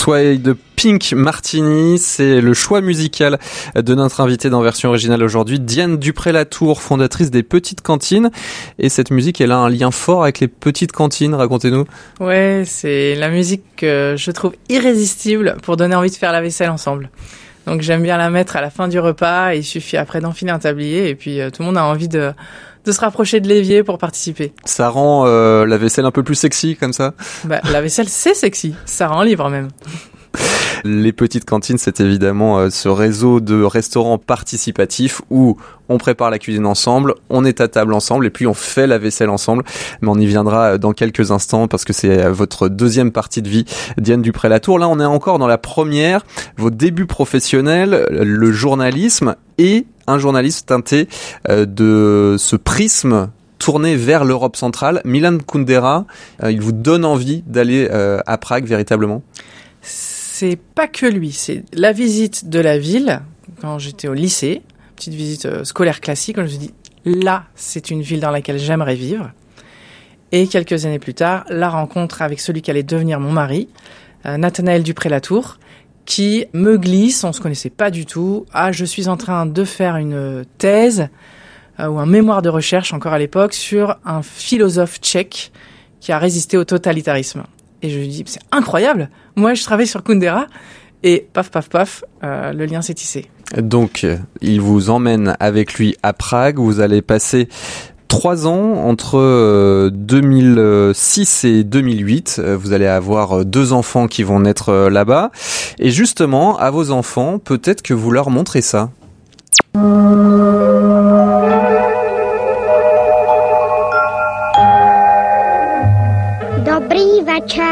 Sway de Pink Martini, c'est le choix musical de notre invitée dans Version Originale aujourd'hui, Diane Dupré-Latour, fondatrice des Petites Cantines. Et cette musique, elle a un lien fort avec les petites cantines, racontez-nous. Ouais, c'est la musique que je trouve irrésistible pour donner envie de faire la vaisselle ensemble. Donc j'aime bien la mettre à la fin du repas, il suffit après d'enfiler un tablier et puis tout le monde a envie de se rapprocher de l'évier pour participer. Ça rend la vaisselle un peu plus sexy comme ça ? La vaisselle c'est sexy, ça rend libre même. Les Petites Cantines, c'est évidemment ce réseau de restaurants participatifs où on prépare la cuisine ensemble, on est à table ensemble et puis on fait la vaisselle ensemble. Mais on y viendra dans quelques instants parce que c'est votre deuxième partie de vie, Diane Dupré-Latour. Là, on est encore dans la première, vos débuts professionnels, le journalisme et un journalisme teinté de ce prisme tourné vers l'Europe centrale. Milan Kundera, il vous donne envie d'aller à Prague véritablement ? C'est pas que lui, c'est la visite de la ville quand j'étais au lycée, petite visite scolaire classique, je me suis dit là, c'est une ville dans laquelle j'aimerais vivre. Et quelques années plus tard, la rencontre avec celui qui allait devenir mon mari, Nathanaël Dupré-Latour, qui me glisse, on se connaissait pas du tout. Ah, je suis en train de faire une thèse ou un mémoire de recherche encore à l'époque sur un philosophe tchèque qui a résisté au totalitarisme. Et je lui dis, c'est incroyable. Moi, je travaille sur Kundera. Et paf, paf, paf, le lien s'est tissé. Donc, il vous emmène avec lui à Prague. Vous allez passer 3 ans entre 2006 et 2008. Vous allez avoir 2 enfants qui vont naître là-bas. Et justement, à vos enfants, peut-être que vous leur montrez ça. Dobrý večer.